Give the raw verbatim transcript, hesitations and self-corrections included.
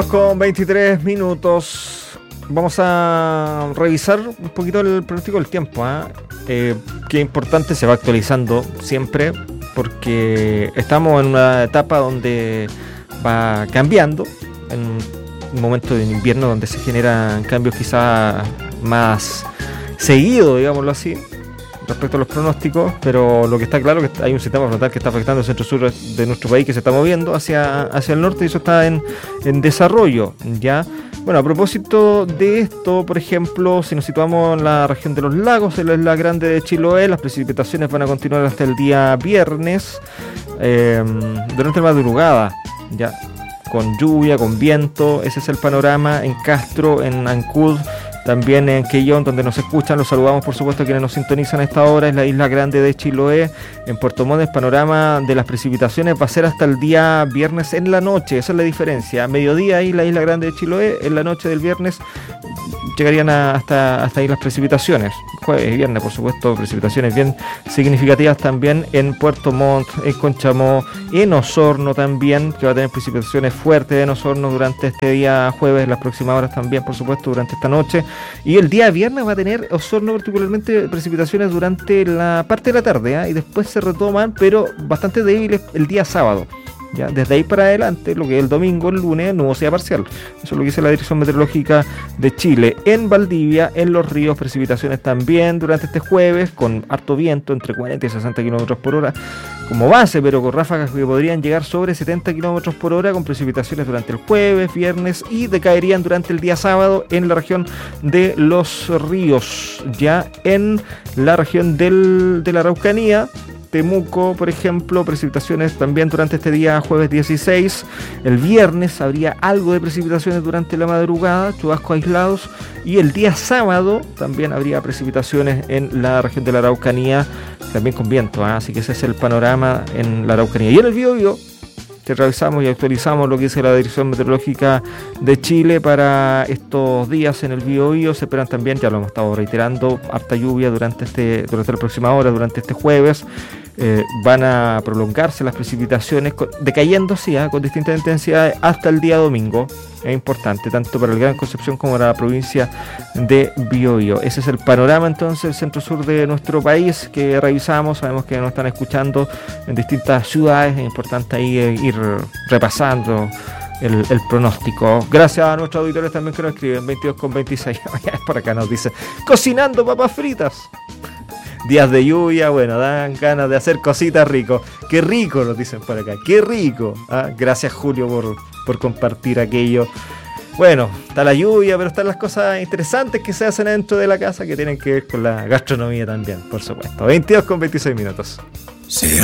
Con veintitrés minutos vamos a revisar un poquito el pronóstico del tiempo, ¿eh? Eh, que importante, se va actualizando siempre porque estamos en una etapa donde va cambiando, en un momento de invierno donde se generan cambios quizás más seguidos, digámoslo así, respecto a los pronósticos, pero lo que está claro es que hay un sistema frontal que está afectando el centro-sur de nuestro país, que se está moviendo hacia, hacia el norte, y eso está en, en desarrollo, ¿ya? Bueno, a propósito de esto, por ejemplo, si nos situamos en la región de los lagos, en la isla grande de Chiloé, las precipitaciones van a continuar hasta el día viernes, eh, durante la madrugada, ¿ya? Con lluvia, con viento, ese es el panorama en Castro, en Ancud, también en Quellón, donde nos escuchan. Los saludamos, por supuesto, a quienes nos sintonizan a esta hora. Es la isla grande de Chiloé. En Puerto Montt, el panorama de las precipitaciones va a ser hasta el día viernes en la noche. Esa es la diferencia. A mediodía ahí la isla grande de Chiloé, en la noche del viernes llegarían a, hasta, hasta ahí las precipitaciones. Jueves y viernes, por supuesto, precipitaciones bien significativas también en Puerto Montt, en Conchamó, en Osorno también, que va a tener precipitaciones fuertes en Osorno durante este día jueves, las próximas horas también, por supuesto, durante esta noche. Y el día viernes va a tener Osorno particularmente precipitaciones durante la parte de la tarde, ¿eh? Y después se retoman, pero bastante débiles el día sábado. Ya, desde ahí para adelante, lo que es el domingo, el lunes, nubosidad parcial. Eso es lo que dice la Dirección Meteorológica de Chile. En Valdivia, en Los Ríos, precipitaciones también durante este jueves, con harto viento, entre cuarenta y sesenta kilómetros por hora como base, pero con ráfagas que podrían llegar sobre setenta kilómetros por hora, con precipitaciones durante el jueves, viernes, y decaerían durante el día sábado en la región de Los Ríos. Ya en la región del, de la Araucanía, Temuco, por ejemplo, precipitaciones también durante este día jueves dieciséis. El viernes habría algo de precipitaciones durante la madrugada, chubascos aislados, y el día sábado también habría precipitaciones en la región de la Araucanía, también con viento, ¿eh? Así que ese es el panorama en la Araucanía. Y en el Biobío, que revisamos y actualizamos lo que dice la Dirección Meteorológica de Chile para estos días en el Biobío, se esperan también, ya lo hemos estado reiterando, harta lluvia durante este durante la próxima hora, durante este jueves. Eh, van a prolongarse las precipitaciones, con, decayendo sí, ¿eh? con distintas intensidades hasta el día domingo. Es importante, tanto para el Gran Concepción como para la provincia de Biobío. Ese es el panorama entonces del centro-sur de nuestro país que revisamos. Sabemos que nos están escuchando en distintas ciudades. Es importante ahí eh, ir repasando El, el pronóstico. Gracias a nuestros auditores también que nos escriben. Veintidós con veintiséis por acá nos dice: cocinando papas fritas. Días de lluvia, bueno, dan ganas de hacer cositas rico. Qué rico, nos dicen por acá, qué rico. ¿Ah? Gracias, Julio, por, por compartir aquello. Bueno, está la lluvia, pero están las cosas interesantes que se hacen dentro de la casa, que tienen que ver con la gastronomía también, por supuesto. Veintidós con veintiséis minutos. Sí.